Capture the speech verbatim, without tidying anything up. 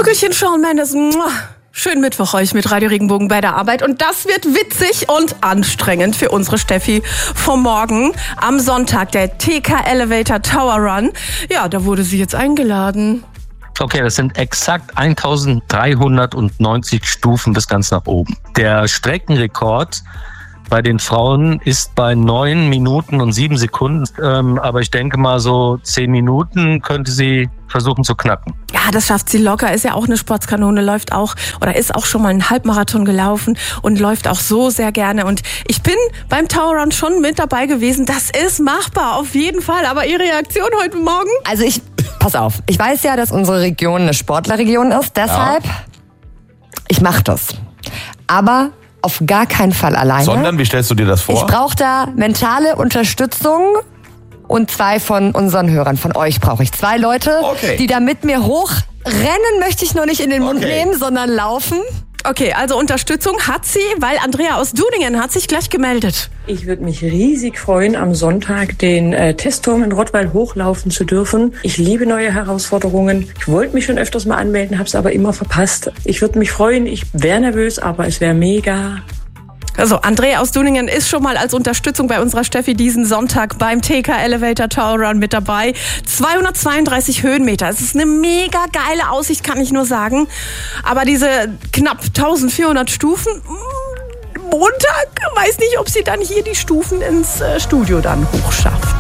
Brückelchen Shawn Mendes. Schönen Mittwoch euch mit Radio Regenbogen bei der Arbeit. Und das wird witzig und anstrengend für unsere Steffi vom Morgen. Am Sonntag der T K Elevator Tower Run. Ja, da wurde sie jetzt eingeladen. Okay, das sind exakt eintausenddreihundertneunzig Stufen bis ganz nach oben. Der Streckenrekord bei den Frauen ist bei neun Minuten und sieben Sekunden. Ähm, aber ich denke mal, so zehn Minuten könnte sie versuchen zu knacken. Ja, das schafft sie locker. Ist ja auch eine Sportskanone, läuft auch oder ist auch schon mal einen Halbmarathon gelaufen und läuft auch so sehr gerne. Und ich bin beim Tower Run schon mit dabei gewesen. Das ist machbar, auf jeden Fall. Aber Ihre Reaktion heute Morgen? Also ich, pass auf, ich weiß ja, dass unsere Region eine Sportlerregion ist. Deshalb, ja. ich mache das. Aber auf gar keinen Fall alleine. Sondern, wie stellst du dir das vor? Ich brauche da mentale Unterstützung und zwei von unseren Hörern, von euch brauche ich. Zwei Leute, okay. die da mit mir hochrennen, möchte ich nur nicht in den Mund okay. nehmen, sondern laufen. Okay, also Unterstützung hat sie, weil Andrea aus Dudingen hat sich gleich gemeldet. Ich würde mich riesig freuen, am Sonntag den äh, Testturm in Rottweil hochlaufen zu dürfen. Ich liebe neue Herausforderungen. Ich wollte mich schon öfters mal anmelden, habe es aber immer verpasst. Ich würde mich freuen, ich wäre nervös, aber es wäre mega. Also Andrea aus Dudingen ist schon mal als Unterstützung bei unserer Steffi diesen Sonntag beim T K Elevator Tower Run mit dabei. zweihundertzweiunddreißig Höhenmeter. Es ist eine mega geile Aussicht, kann ich nur sagen. Aber diese knapp eintausendvierhundert Stufen, Montag, weiß nicht, ob sie dann hier die Stufen ins Studio dann hochschafft.